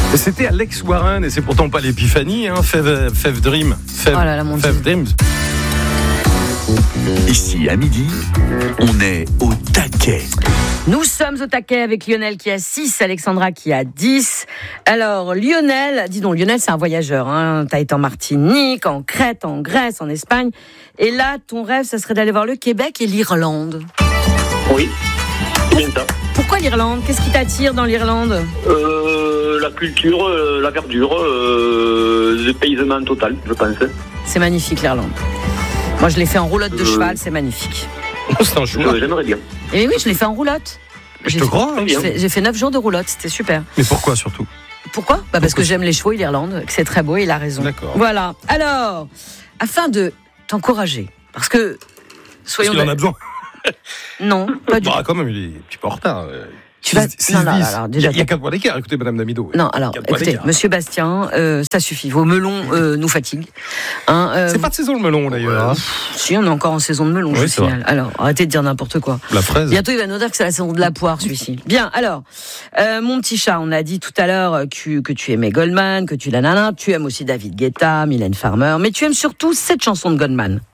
Et c'était Alex Warren, et c'est pourtant pas l'épiphanie, hein, Fev Dream. Fev Dreams. Ici, à midi, on est au taquet. Nous sommes au taquet avec Lionel qui a 6, Alexandra qui a 10. Alors, Lionel, dis donc, Lionel, c'est un voyageur. Hein. Tu as été en Martinique, en Crète, en Grèce, en Espagne. Et là, ton rêve, ça serait d'aller voir le Québec et l'Irlande. Oui, c'est bien ça. Pourquoi l'Irlande ? Qu'est-ce qui t'attire dans l'Irlande ? La culture, la verdure, le paysement total, je pense. C'est magnifique, l'Irlande. Moi, je l'ai fait en roulotte de cheval, c'est magnifique. C'est un choix. J'aimerais bien. Et oui, je l'ai fait en roulotte. Je te crois. J'ai fait 9 jours de roulotte, c'était super. Mais pourquoi surtout ? Pourquoi ? Parce que j'aime les chevaux et l'Irlande, que c'est très beau et il a raison. D'accord. Voilà. Alors, afin de t'encourager, parce que... Parce qu'il en a besoin. Non, pas du tout. Quand même, il est un petit peu en retard. Tu vas... Non, alors, déjà, il y a 4 points d'écart, écoutez, Madame Damido. Non, alors, écoutez, Monsieur Bastien, ça suffit. Vos melons nous fatiguent. C'est pas de saison le melon, d'ailleurs. Si, on est encore en saison de melon, je vous signale. Alors, arrêtez de dire n'importe quoi. La fraise. Bientôt, il va nous dire que c'est la saison de la poire, celui-ci. Bien, alors, mon petit chat, on a dit tout à l'heure que tu aimais Goldman, que tu l'as nanana, tu aimes aussi David Guetta, Mylène Farmer, mais tu aimes surtout cette chanson de Goldman.